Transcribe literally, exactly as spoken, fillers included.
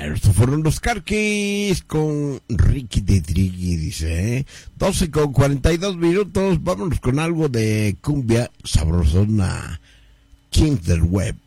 Estos fueron los Carquis con Ricky de Trigui, dice, ¿eh? doce con cuarenta y dos minutos, vámonos con algo de cumbia sabrosona. King del Web.